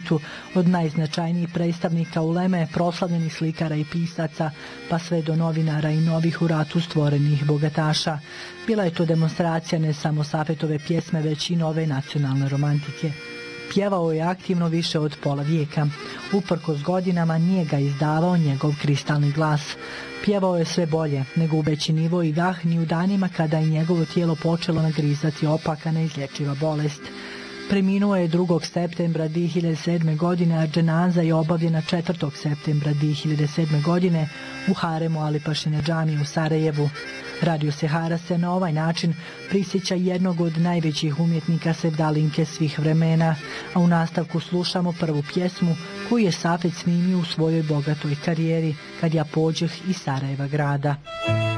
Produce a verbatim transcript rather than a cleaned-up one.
svijetu, od najznačajnijih predstavnika uleme, proslavljenih slikara i pisaca, pa sve do novinara i novih u ratu stvorenih bogataša. Bila je to demonstracija ne samo Safetove pjesme, već i nove nacionalne romantike. Pjevao je aktivno više od pola vijeka. Uprkos godinama nije ga izdavao njegov kristalni glas. Pjevao je sve bolje, nego ubeći nivo i dah ni u danima kada je njegovo tijelo počelo nagrizati opaka neizlječiva bolest. Preminuo je drugog septembra dvije hiljade sedme. godine, a dženaza je obavljena četvrtog septembra dvije hiljade sedme. godine u haremu Alipašine džamije u Sarajevu. Radio Sehara se na ovaj način prisjeća jednog od najvećih umjetnika sevdalinke svih vremena, a u nastavku slušamo prvu pjesmu koju je Safet snimio u svojoj bogatoj karijeri, Kad ja pođeh iz Sarajeva grada.